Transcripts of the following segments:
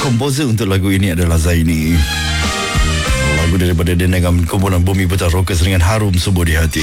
komposer untuk lagu ini adalah Zaini. Lagu daripada dengan kumpulan Bumi Putar Rockers dengan Harum Subuh di Hati.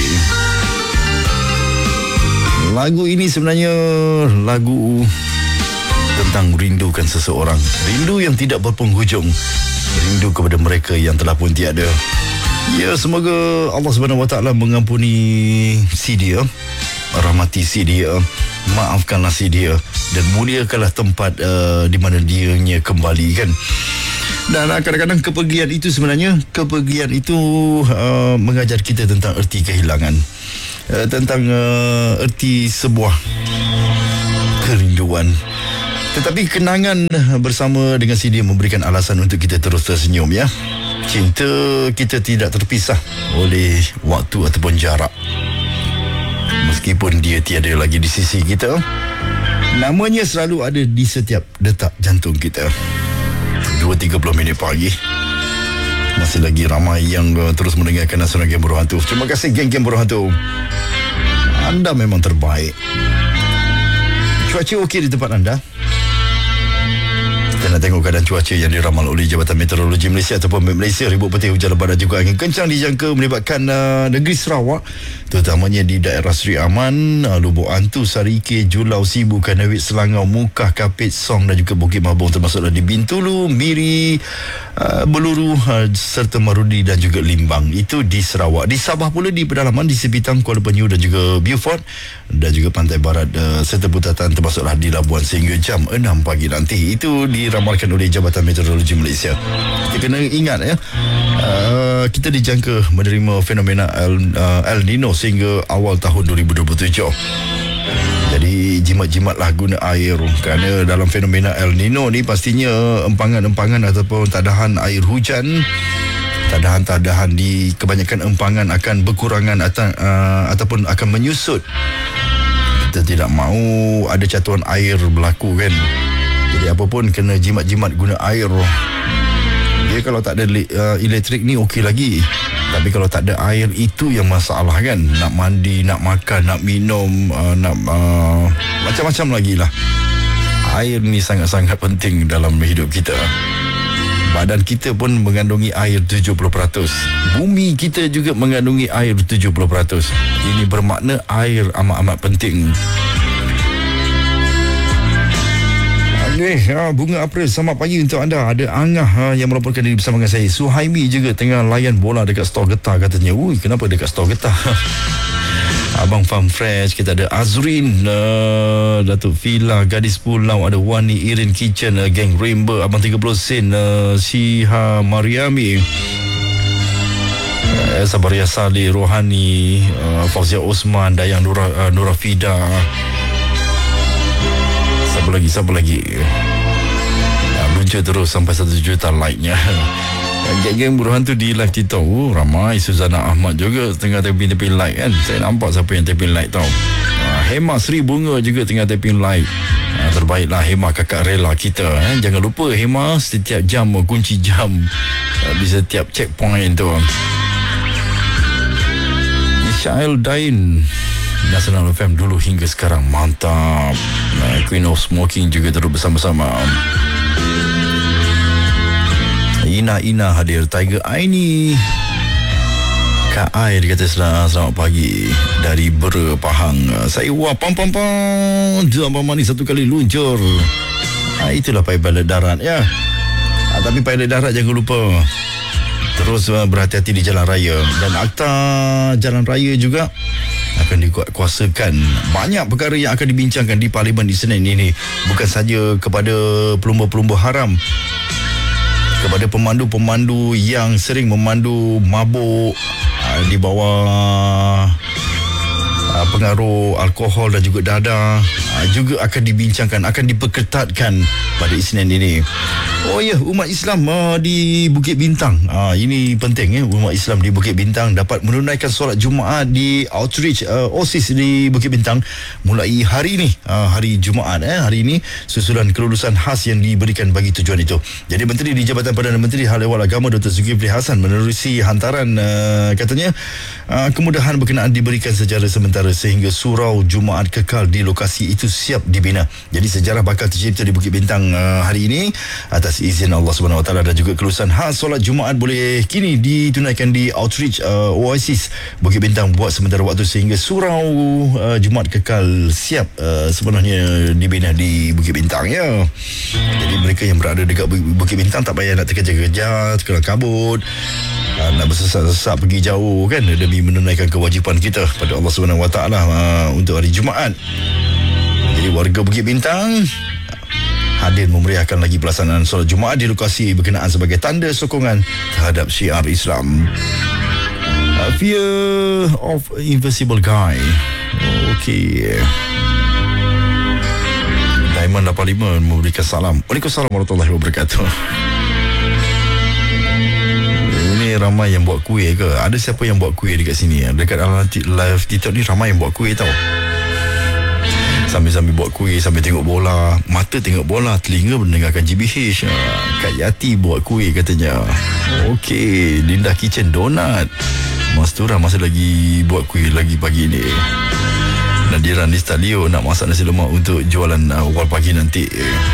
Lagu ini sebenarnya lagu tentang rindukan seseorang. Rindu yang tidak berpenghujung. Rindu kepada mereka yang telah pun tiada. Ya, semoga Allah SWT mengampuni si dia, rahmati si dia, maafkanlah si dia, dan muliakanlah tempat di mana dianya kembali, kan. Dan kadang-kadang kepergian itu sebenarnya, kepergian itu mengajar kita tentang erti kehilangan, tentang erti sebuah kerinduan. Tetapi kenangan bersama dengan si dia memberikan alasan untuk kita terus tersenyum, ya. Cinta kita tidak terpisah oleh waktu ataupun jarak. Meskipun dia tiada lagi di sisi kita, namanya selalu ada di setiap detak jantung kita. 2.30 minit pagi. Masih lagi ramai yang terus mendengarkan Nasional Geng Buruh Hantu. Terima kasih geng-geng Buruh Hantu. Anda memang terbaik. Cuaca okey di tempat anda? Kita nak tengok keadaan cuaca yang diramal oleh Jabatan Meteorologi Malaysia ataupun MET Malaysia. Ribut petir, hujan lebat dan juga angin kencang dijangka melibatkan negeri Sarawak, terutamanya di daerah Seri Aman, Lubuk Antu, Sarike, Julau, Sibu, Kanawit, Selangau, Mukah, Kapit, Song dan juga Bukit Mabung, termasuklah di Bintulu, Miri, Beluru serta Marudi dan juga Limbang. Itu di Sarawak. Di Sabah pula di pedalaman di Sipitang, Kuala Penyu dan juga Beaufort dan juga pantai barat serta Putatan, termasuklah di Labuan sehingga jam 6 pagi nanti. Itu diramalkan oleh Jabatan Meteorologi Malaysia. Kita kena ingat, ya, kita dijangka menerima fenomena El Nino sehingga awal tahun 2027. Jadi jimat-jimatlah guna air, kerana dalam fenomena El Nino ni pastinya empangan-empangan ataupun tadahan air hujan, tadahan-tadahan di kebanyakan empangan akan berkurangan ataupun akan menyusut. Kita tidak mahu ada catuan air berlaku, kan. Jadi apa pun kena jimat-jimat guna air. Dia kalau tak ada elektrik ni okey lagi, tapi kalau tak ada air itu yang masalah, kan. Nak mandi, nak makan, nak minum, nak macam-macam lagi lah. Air ni sangat-sangat penting dalam hidup kita. Badan kita pun mengandungi air 70%. Bumi kita juga mengandungi air 70%. Ini bermakna air amat-amat penting. Bunga April, selamat pagi untuk anda. Ada Angah yang melaporkan diri bersama dengan saya. Suhaimi juga tengah layan bola dekat stor getah katanya. Ui, kenapa dekat stor getah? Abang Farm Fresh. Kita ada Azrin, Datuk Fila, Gadis Pulau, ada Wani, Irin Kitchen, Geng Rainbow, Abang 30 Sen, Siha Mariami, Sabaria Saleh, Rohani, Fauzia Osman, Dayang Nura Fida. Siapa lagi luncur terus sampai 1 juta like-nya. Geng-geng Buruh Hantu di live TikTok. Ramai. Suzana Ahmad juga tengah taping like, kan. Saya nampak siapa yang taping like tau. Hema Sri Bunga juga tengah taping like. Terbaiklah Hema, kakak rela kita. Jangan lupa Hema setiap jam kunci jam di setiap checkpoint tu. Isyail Dain, Nasional FM dulu hingga sekarang, mantap. Queen of Smoking juga terus bersama-sama. Ina hadir. Tiger Aini, Kak Ai dia kata selamat pagi dari Bera Pahang. Saya pam Abang Mani satu kali luncur. Itulah pilot darat, ya. Tapi pilot darat jangan lupa terus berhati-hati di jalan raya. Dan akta jalan raya juga akan dikuatkuasakan. Banyak perkara yang akan dibincangkan di Parlimen di Senin ini. Bukan saja kepada pelumba-pelumba haram, kepada pemandu-pemandu yang sering memandu mabuk di bawah pengaruh alkohol dan juga dadah, juga akan dibincangkan, akan diperketatkan pada Isnin ini. Oh ya, umat Islam di Bukit Bintang, ini penting, umat Islam di Bukit Bintang dapat menunaikan solat Jumaat di Outreach OSIS di Bukit Bintang mulai hari ini, hari Jumaat hari ini, susulan kelulusan khas yang diberikan bagi tujuan itu. Jadi Menteri di Jabatan Perdana Menteri Hal Ehwal Agama Dr. Zulkifli Hasan menerusi hantaran, katanya kemudahan berkenaan diberikan secara sementara sehingga surau Jumaat kekal di lokasi itu siap dibina. Jadi sejarah bakal tercipta di Bukit Bintang hari ini atas izin Allah Subhanahu Wa Taala, dan juga kelulusan khas solat Jumaat boleh kini ditunaikan di Outreach Oasis Bukit Bintang buat sementara waktu sehingga surau Jumaat kekal siap sebenarnya dibina di Bukit Bintang, ya. Jadi mereka yang berada dekat Bukit Bintang tak payah nak terkejar-kejar, terkelang kabut, nak bersesak-sesak pergi jauh kan, demi menunaikan kewajipan kita pada Allah Subhanahu Wa Taala untuk hari Jumaat. Jadi warga Bukit Bintang hadir memeriahkan lagi pelaksanaan solat Jumaat di lokasi berkenaan sebagai tanda sokongan terhadap syiar Islam. Fear of Invisible Guy. Okey. Diamond 85 memberikan salam. Waalaikumsalam warahmatullahi wabarakatuh. Ini ramai yang buat kuih ke? Ada siapa yang buat kuih dekat sini? Dekat live TikTok ni ramai yang buat kuih tau. Sambil-sambil buat kuih, sambil tengok bola. Mata tengok bola, telinga mendengarkan GBH. Kak Yati buat kuih katanya. Okey, Linda Kitchen Donut. Mas Tura masih lagi buat kuih lagi pagi ni. Nadira Nista Leo nak masak nasi lemak untuk jualan awal pagi nanti.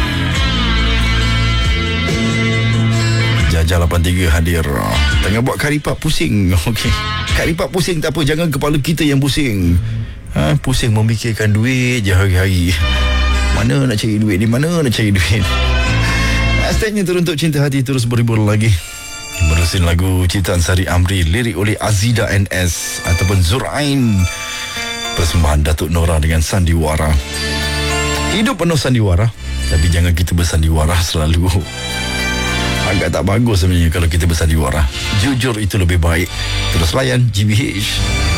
Jajah 83 hadir. Tengah buat karipap pusing. Okey. Karipap pusing tak apa, jangan kepala kita yang pusing. Pusing memikirkan duit je hari-hari. Mana nak cari duit ni? Mana nak cari duit? Hashtagnya teruntuk cinta hati terus berhibur lagi. Berusin lagu ciptaan Sari Amri, lirik oleh Azida NS ataupun Zurain. Persembahan Datuk Nora dengan sandiwara. Hidup penuh sandiwara, tapi jangan kita bersandiwara selalu. Agak tak bagus sebenarnya kalau kita bersandiwara. Jujur itu lebih baik. Terus layan GBH.